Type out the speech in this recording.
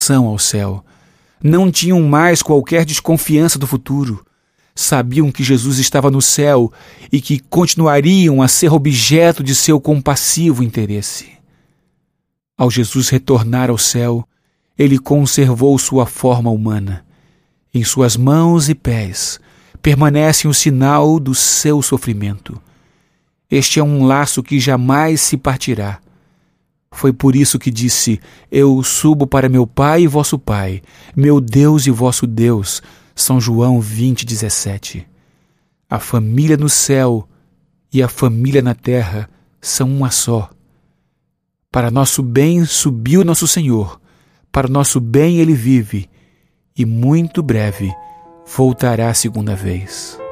ao céu. Não tinham mais qualquer desconfiança do futuro. Sabiam que Jesus estava no céu e que continuariam a ser objeto de seu compassivo interesse. Ao Jesus retornar ao céu, ele conservou sua forma humana. Em suas mãos e pés permanece o sinal do seu sofrimento. Este é um laço que jamais se partirá. Foi por isso que disse: Eu subo para meu Pai e vosso Pai, meu Deus e vosso Deus. São João 20:17. A família no céu e a família na terra são uma só. Para nosso bem subiu nosso Senhor, para nosso bem ele vive, e muito breve voltará a segunda vez.